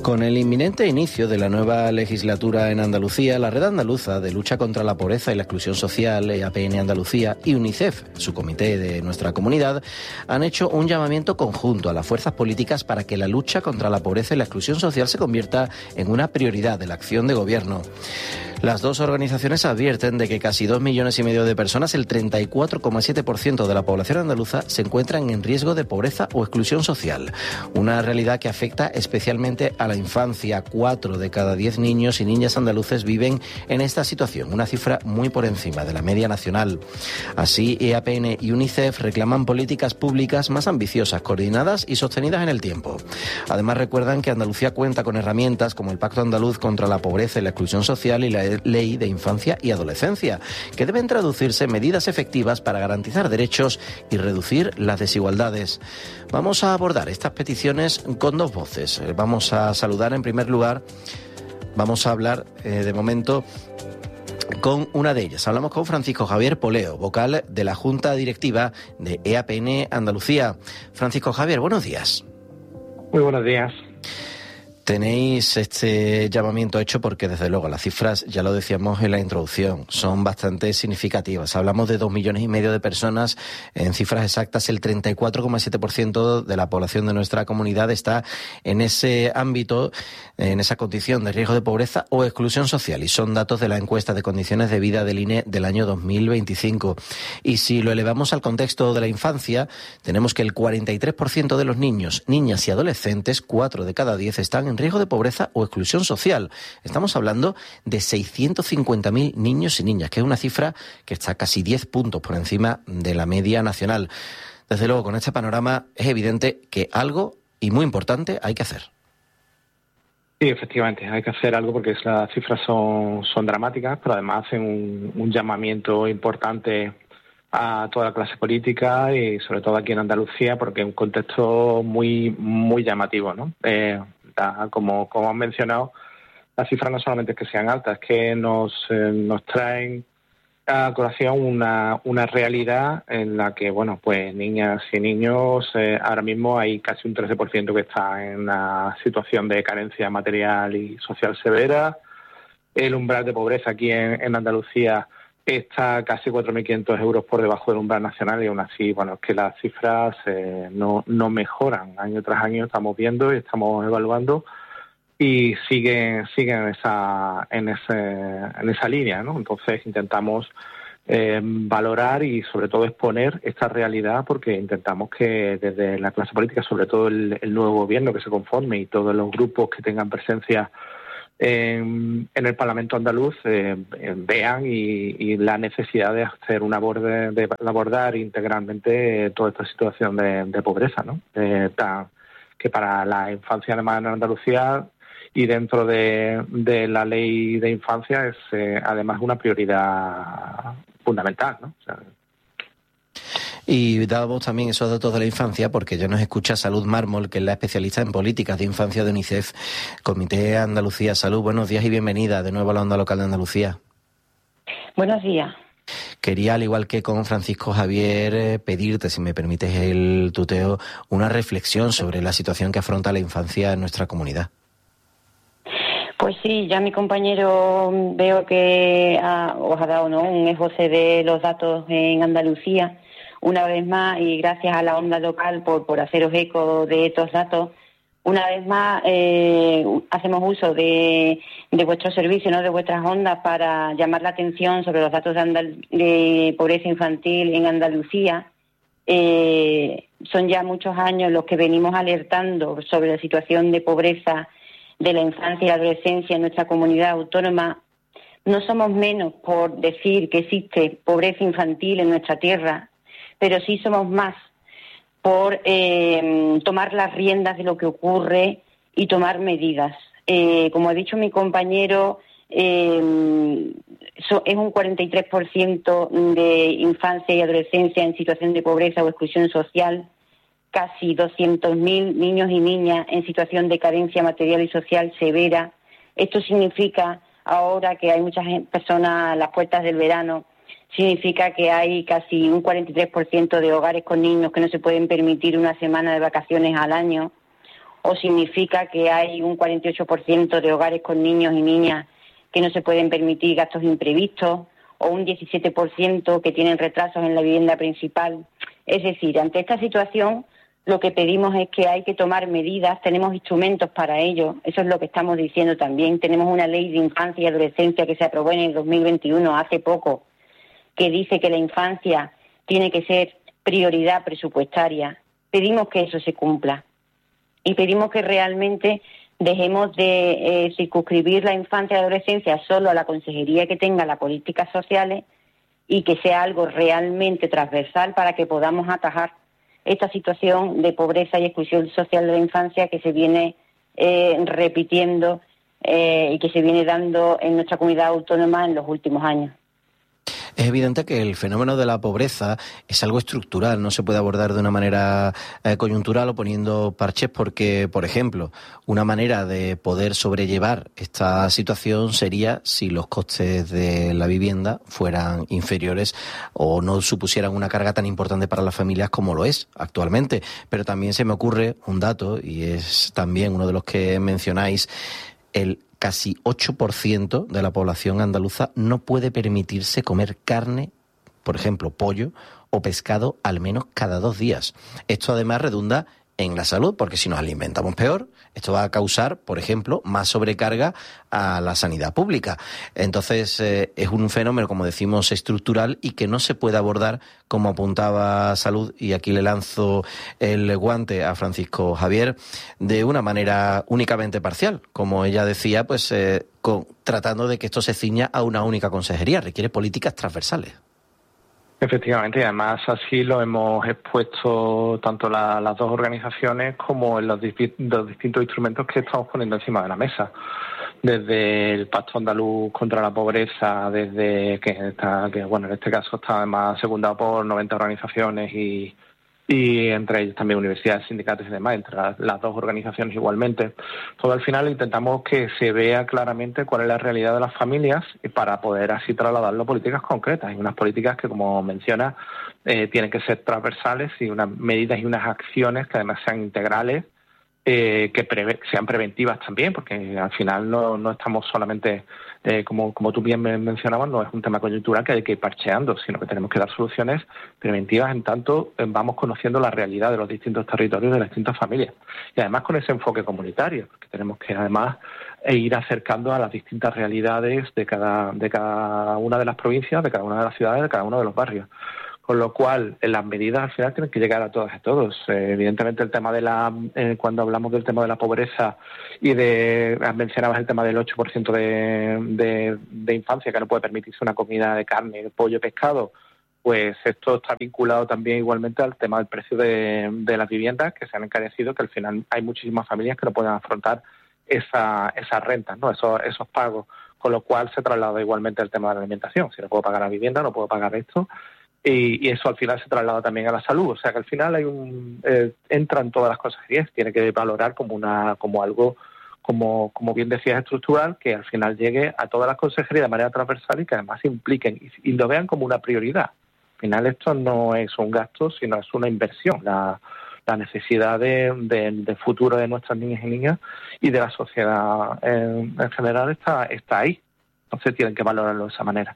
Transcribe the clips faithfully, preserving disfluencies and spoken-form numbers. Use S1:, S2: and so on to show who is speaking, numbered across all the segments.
S1: Con el inminente inicio de la nueva legislatura en Andalucía, la Red Andaluza de Lucha contra la Pobreza y la Exclusión Social, E A P N Andalucía, y UNICEF, su comité de nuestra comunidad, han hecho un llamamiento conjunto a las fuerzas políticas para que la lucha contra la pobreza y la exclusión social se convierta en una prioridad de la acción de gobierno. Las dos organizaciones advierten de que casi dos millones y medio de personas, el treinta y cuatro coma siete por ciento de la población andaluza, se encuentran en riesgo de pobreza o exclusión social. Una realidad que afecta especialmente a la infancia. Cuatro de cada diez niños y niñas andaluces viven en esta situación, una cifra muy por encima de la media nacional. Así, E A P N y UNICEF reclaman políticas públicas más ambiciosas, coordinadas y sostenidas en el tiempo. Además, recuerdan que Andalucía cuenta con herramientas como el Pacto Andaluz contra la Pobreza y la Exclusión Social y la Ley de Infancia y Adolescencia, que deben traducirse en medidas efectivas para garantizar derechos y reducir las desigualdades. Vamos a abordar estas peticiones con dos voces. Vamos a saludar en primer lugar, vamos a hablar eh, de momento con una de ellas. Hablamos con Francisco Javier Poleo, vocal de la Junta Directiva de E A P N Andalucía. Francisco Javier, buenos días.
S2: Muy buenos días.
S1: Tenéis este llamamiento hecho porque, desde luego, las cifras, ya lo decíamos en la introducción, son bastante significativas. Hablamos de dos millones y medio de personas. En cifras exactas, el treinta y cuatro coma siete por ciento de la población de nuestra comunidad está en ese ámbito, en esa condición de riesgo de pobreza o exclusión social. Y son datos de la encuesta de condiciones de vida del I N E del año dos mil veinticinco. Y si lo elevamos al contexto de la infancia, tenemos que el cuarenta y tres por ciento de los niños, niñas y adolescentes, cuatro de cada diez, están en riesgo de pobreza o exclusión social. Estamos hablando de seiscientos cincuenta mil niños y niñas, que es una cifra que está casi diez puntos por encima de la media nacional. Desde luego, con este panorama es evidente que algo, y muy importante, hay que hacer.
S2: Sí, efectivamente, hay que hacer algo porque las cifras son, son dramáticas, pero además hacen un, un llamamiento importante a toda la clase política y sobre todo aquí en Andalucía, porque es un contexto muy muy llamativo, ¿no? Eh, Como, como han mencionado, las cifras no solamente es que sean altas, es que nos, eh, nos traen a colación una, una realidad en la que, bueno, pues niñas y niños, eh, ahora mismo hay casi un trece por ciento que está en una situación de carencia material y social severa. El umbral de pobreza aquí en, en Andalucía está casi cuatro mil quinientos euros por debajo del umbral nacional y aún así, bueno, es que las cifras eh, no, no mejoran. Año tras año estamos viendo y estamos evaluando y siguen siguen en esa en ese en esa línea, ¿no? Entonces intentamos eh, valorar y sobre todo exponer esta realidad porque intentamos que desde la clase política, sobre todo el, el nuevo gobierno que se conforme y todos los grupos que tengan presencia En, en el Parlamento andaluz eh, vean y, y la necesidad de hacer una aborde, de abordar integralmente toda esta situación de, de pobreza, ¿no? Eh, ta, que para la infancia además en Andalucía y dentro de, de la ley de infancia es eh, además una prioridad fundamental, ¿no? O sea,
S1: y damos también esos datos de la infancia porque ya nos escucha Salud Mármol, que es la especialista en políticas de infancia de UNICEF, Comité Andalucía Salud. Buenos días y bienvenida de nuevo a la Onda Local de Andalucía.
S3: Buenos días.
S1: Quería, al igual que con Francisco Javier, eh, pedirte, si me permites el tuteo, una reflexión sobre la situación que afronta la infancia en nuestra comunidad.
S3: Pues sí, ya mi compañero veo que ha, os ha dado, ¿no?, un esboce de los datos en Andalucía. Una vez más, y gracias a la Onda Local por, por haceros eco de estos datos, una vez más eh, hacemos uso de, de vuestro servicio, ¿no?, de vuestras ondas para llamar la atención sobre los datos de, Andal- de pobreza infantil en Andalucía. Eh, son ya muchos años los que venimos alertando sobre la situación de pobreza de la infancia y la adolescencia en nuestra comunidad autónoma. No somos menos por decir que existe pobreza infantil en nuestra tierra, pero sí somos más por eh, tomar las riendas de lo que ocurre y tomar medidas. Eh, como ha dicho mi compañero, eh, so, es un cuarenta y tres por ciento de infancia y adolescencia en situación de pobreza o exclusión social, casi doscientos mil niños y niñas en situación de carencia material y social severa. Esto significa, ahora que hay muchas personas a las puertas del verano, significa que hay casi un cuarenta y tres por ciento de hogares con niños que no se pueden permitir una semana de vacaciones al año, o significa que hay un cuarenta y ocho por ciento de hogares con niños y niñas que no se pueden permitir gastos imprevistos, o un diecisiete por ciento que tienen retrasos en la vivienda principal. Es decir, ante esta situación, lo que pedimos es que hay que tomar medidas, tenemos instrumentos para ello, eso es lo que estamos diciendo también. Tenemos una ley de infancia y adolescencia que se aprobó en el dos mil veintiuno, hace poco, que dice que la infancia tiene que ser prioridad presupuestaria. Pedimos que eso se cumpla y pedimos que realmente dejemos de eh, circunscribir la infancia y adolescencia solo a la consejería que tenga las políticas sociales y que sea algo realmente transversal para que podamos atajar esta situación de pobreza y exclusión social de la infancia que se viene eh, repitiendo eh, y que se viene dando en nuestra comunidad autónoma en los últimos años.
S1: Es evidente que el fenómeno de la pobreza es algo estructural, no se puede abordar de una manera eh, coyuntural o poniendo parches porque, por ejemplo, una manera de poder sobrellevar esta situación sería si los costes de la vivienda fueran inferiores o no supusieran una carga tan importante para las familias como lo es actualmente. Pero también se me ocurre un dato, y es también uno de los que mencionáis, el casi ocho por ciento de la población andaluza no puede permitirse comer carne, por ejemplo, pollo o pescado, al menos cada dos días. Esto además redunda en la salud, porque si nos alimentamos peor, esto va a causar, por ejemplo, más sobrecarga a la sanidad pública. Entonces, eh, es un fenómeno, como decimos, estructural y que no se puede abordar, como apuntaba Salud, y aquí le lanzo el guante a Francisco Javier, de una manera únicamente parcial. Como ella decía, pues eh, con, tratando de que esto se ciña a una única consejería. Requiere políticas transversales.
S2: Efectivamente, y además así lo hemos expuesto tanto la, las dos organizaciones como en los, los distintos instrumentos que estamos poniendo encima de la mesa. Desde el Pacto Andaluz contra la Pobreza, desde que está, que bueno, en este caso está además secundado por noventa organizaciones y y entre ellos también universidades, sindicatos y demás, entre las, las dos organizaciones igualmente. Todo al final intentamos que se vea claramente cuál es la realidad de las familias para poder así trasladarlo a políticas concretas, y unas políticas que, como menciona, eh, tienen que ser transversales y unas medidas y unas acciones que además sean integrales, eh, que preve- sean preventivas también, porque al final no, no estamos solamente... Eh, como, como tú bien mencionabas, no es un tema coyuntural que hay que ir parcheando, sino que tenemos que dar soluciones preventivas en tanto eh, vamos conociendo la realidad de los distintos territorios, de las distintas familias. Y además con ese enfoque comunitario, porque tenemos que además eh, ir acercando a las distintas realidades de cada, de cada una de las provincias, de cada una de las ciudades, de cada uno de los barrios. Con lo cual, las medidas al final tienen que llegar a todas y a todos. Eh, evidentemente, el tema de la, eh, cuando hablamos del tema de la pobreza y de, mencionabas el tema del ocho por ciento de, de, de infancia que no puede permitirse una comida de carne, pollo, pescado, pues esto está vinculado también igualmente al tema del precio de, de las viviendas, que se han encarecido, que al final hay muchísimas familias que no pueden afrontar esa, esas rentas, ¿no? esos, esos pagos. Con lo cual se traslada igualmente el tema de la alimentación. Si no puedo pagar la vivienda, no puedo pagar esto. Y, y eso al final se traslada también a la salud, o sea que al final hay un eh, entran todas las consejerías, tiene que valorar como una como algo como como bien decías estructural, que al final llegue a todas las consejerías de manera transversal y que además se impliquen y, y lo vean como una prioridad. Al final esto no es un gasto, sino es una inversión, la, la necesidad de, de, de futuro de nuestras niñas y niñas y de la sociedad en, en general está está ahí, entonces tienen que valorarlo de esa manera.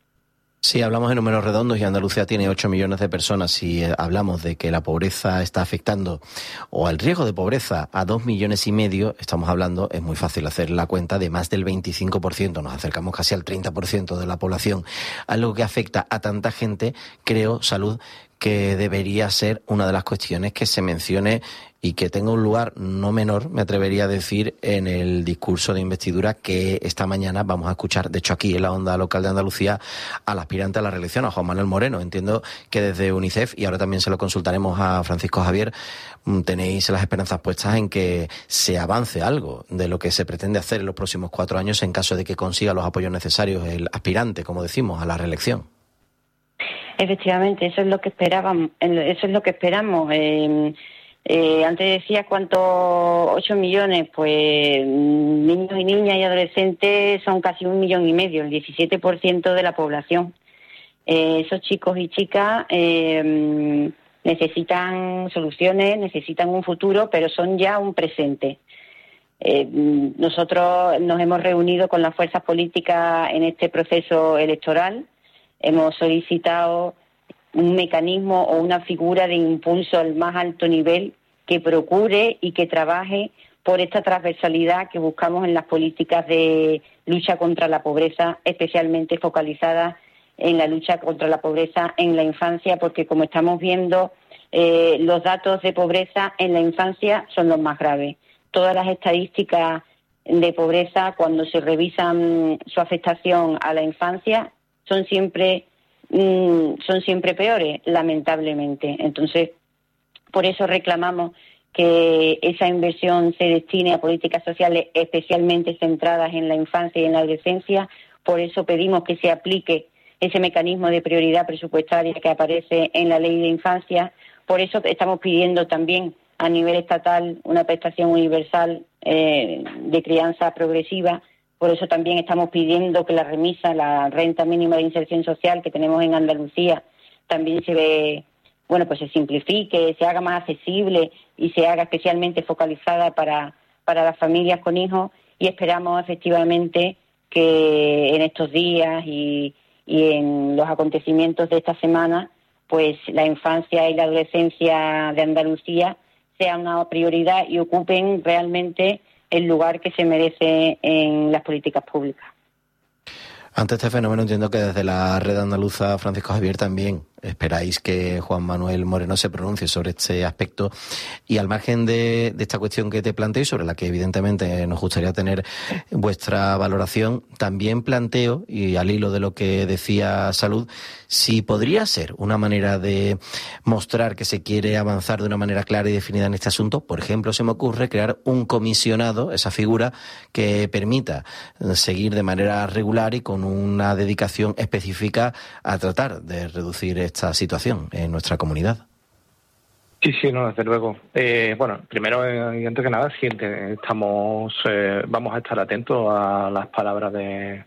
S1: Si hablamos de números redondos y Andalucía tiene ocho millones de personas, si hablamos de que la pobreza está afectando o el riesgo de pobreza a dos millones y medio, estamos hablando, es muy fácil hacer la cuenta, de más del veinticinco por ciento, nos acercamos casi al treinta por ciento de la población, algo que afecta a tanta gente, creo, Salud, que debería ser una de las cuestiones que se mencione y que tenga un lugar no menor, me atrevería a decir, en el discurso de investidura que esta mañana vamos a escuchar, de hecho aquí en la onda local de Andalucía, al aspirante a la reelección, a Juan Manuel Moreno. Entiendo que desde UNICEF, y ahora también se lo consultaremos a Francisco Javier, tenéis las esperanzas puestas en que se avance algo de lo que se pretende hacer en los próximos cuatro años en caso de que consiga los apoyos necesarios el aspirante, como decimos, a la reelección.
S3: Efectivamente, eso es lo que esperábamos, eso es lo que esperamos. Eh, eh, antes decía cuántos, ocho millones, pues niños y niñas y adolescentes son casi un millón y medio, el diecisiete por ciento de la población. Eh, esos chicos y chicas eh, necesitan soluciones, necesitan un futuro, pero son ya un presente. Eh, nosotros nos hemos reunido con las fuerzas políticas en este proceso electoral, hemos solicitado un mecanismo o una figura de impulso al más alto nivel que procure y que trabaje por esta transversalidad que buscamos en las políticas de lucha contra la pobreza, especialmente focalizadas en la lucha contra la pobreza en la infancia, porque como estamos viendo, eh, los datos de pobreza en la infancia son los más graves. Todas las estadísticas de pobreza, cuando se revisan su afectación a la infancia, son siempre mmm, son siempre peores, lamentablemente. Entonces, por eso reclamamos que esa inversión se destine a políticas sociales especialmente centradas en la infancia y en la adolescencia. Por eso pedimos que se aplique ese mecanismo de prioridad presupuestaria que aparece en la Ley de Infancia. Por eso estamos pidiendo también a nivel estatal una prestación universal eh, de crianza progresiva. Por eso también estamos pidiendo que la remisa, la renta mínima de inserción social que tenemos en Andalucía, también se ve, bueno, pues se simplifique, se haga más accesible y se haga especialmente focalizada para, para las familias con hijos, y esperamos efectivamente que en estos días y, y en los acontecimientos de esta semana, pues la infancia y la adolescencia de Andalucía sean una prioridad y ocupen realmente el lugar que se merece en las políticas públicas.
S1: Ante este fenómeno entiendo que desde la Red Andaluza, Francisco Javier, también esperáis que Juan Manuel Moreno se pronuncie sobre este aspecto, y al margen de, de esta cuestión que te planteo y sobre la que evidentemente nos gustaría tener vuestra valoración, también planteo, y al hilo de lo que decía Salud, si podría ser una manera de mostrar que se quiere avanzar de una manera clara y definida en este asunto. Por ejemplo, se me ocurre crear un comisionado, esa figura que permita seguir de manera regular y con una dedicación específica a tratar de reducir esta situación en nuestra comunidad.
S2: Sí, sí, no, desde luego. Eh, bueno, primero y antes que nada, sí, estamos, eh, vamos a estar atentos a las palabras de,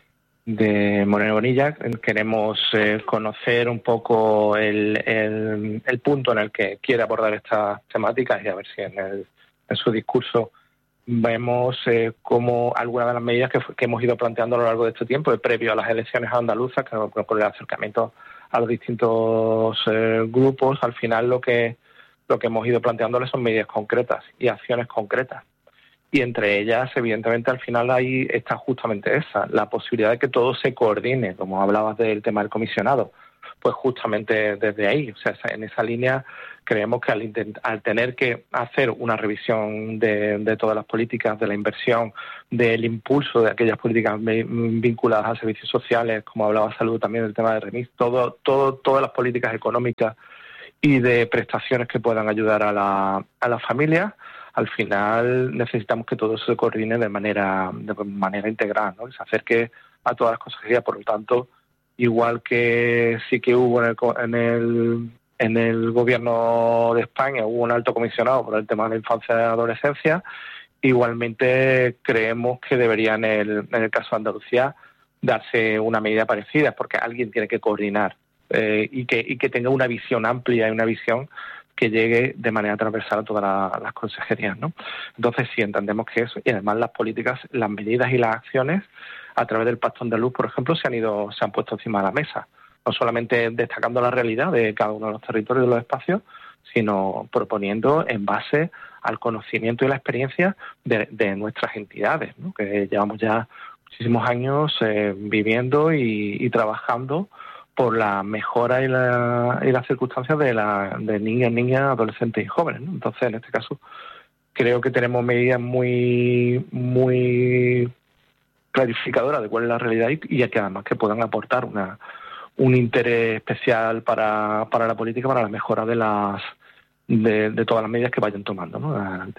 S2: de Moreno Bonilla. Queremos eh, conocer un poco el, el, el punto en el que quiere abordar estas temáticas y a ver si en, el, en su discurso vemos eh, cómo algunas de las medidas que, que hemos ido planteando a lo largo de este tiempo, previo a las elecciones andaluzas, que con el acercamiento a los distintos eh, grupos, al final lo que lo que hemos ido planteándoles son medidas concretas y acciones concretas. Y entre ellas, evidentemente, al final ahí está justamente esa, la posibilidad de que todo se coordine, como hablabas del tema del comisionado, pues justamente desde ahí, o sea, en esa línea creemos que al, intent- al tener que hacer una revisión de, de todas las políticas, de la inversión, del impulso de aquellas políticas vinculadas a servicios sociales, como hablaba Salud también del tema de remis, todo, todo, todas las políticas económicas y de prestaciones que puedan ayudar a la, a las familias, al final necesitamos que todo eso se coordine de manera, de manera integral, ¿no? Se acerque a todas las consejerías. Por lo tanto, igual que sí que hubo en el, en el en el gobierno de España, hubo un alto comisionado por el tema de la infancia y la adolescencia, igualmente creemos que debería en el, en el caso de Andalucía darse una medida parecida, porque alguien tiene que coordinar eh, y que y que tenga una visión amplia y una visión que llegue de manera transversal a todas la, las consejerías, ¿no? Entonces sí entendemos que eso, y además las políticas, las medidas y las acciones a través del Pacto Andaluz, por ejemplo, se han ido, se han puesto encima de la mesa, no solamente destacando la realidad de cada uno de los territorios y de los espacios, sino proponiendo en base al conocimiento y la experiencia de, de nuestras entidades, ¿no? Que llevamos ya muchísimos años eh, viviendo y, y trabajando por la mejora y la, y las circunstancias de, la, de niños, niñas, adolescentes y jóvenes, ¿no? Entonces, en este caso, creo que tenemos medidas muy, muy clarificadoras de cuál es la realidad y, y que además que puedan aportar una un interés especial para, para la política, para la mejora de las de, de todas las medidas que vayan tomando, ¿no? Adelante.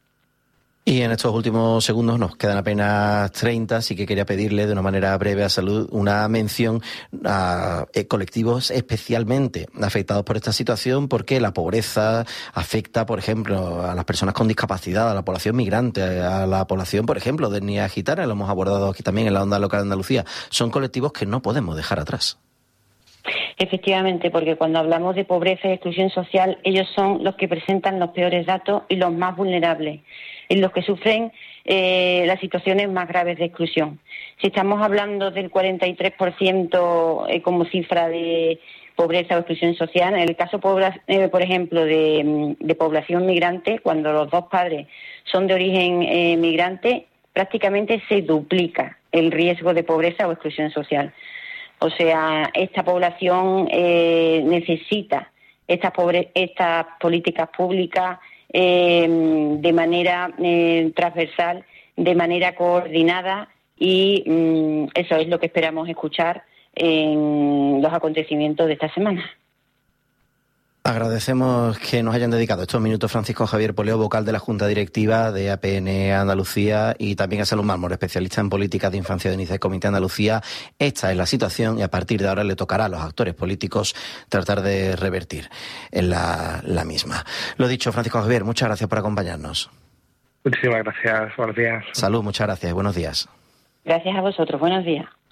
S1: Y en estos últimos segundos, nos quedan apenas treinta, así que quería pedirle de una manera breve a Salud una mención a colectivos especialmente afectados por esta situación, porque la pobreza afecta, por ejemplo, a las personas con discapacidad, a la población migrante, a la población, por ejemplo, de etnia gitana, lo hemos abordado aquí también en la Onda Local de Andalucía. Son colectivos que no podemos dejar atrás.
S3: Efectivamente, porque cuando hablamos de pobreza y exclusión social, ellos son los que presentan los peores datos y los más vulnerables, y los que sufren eh, las situaciones más graves de exclusión. Si estamos hablando del cuarenta y tres por ciento eh, como cifra de pobreza o exclusión social, en el caso, eh, por ejemplo, de, de población migrante, cuando los dos padres son de origen eh, migrante, prácticamente se duplica el riesgo de pobreza o exclusión social. O sea, esta población eh, necesita estas, pobre, estas políticas públicas eh, de manera eh, transversal, de manera coordinada, y mm, eso es lo que esperamos escuchar en los acontecimientos de esta semana.
S1: Agradecemos que nos hayan dedicado estos minutos Francisco Javier Poleo, vocal de la Junta Directiva de A P N Andalucía, y también a Salud Mármol, especialista en políticas de infancia de UNICEF Comité Andalucía. Esta es la situación y a partir de ahora le tocará a los actores políticos tratar de revertir en la, la misma. Lo dicho, Francisco Javier, muchas gracias por acompañarnos.
S2: Muchísimas gracias, buenos días.
S1: Salud, muchas gracias y buenos días.
S3: Gracias a vosotros, buenos días.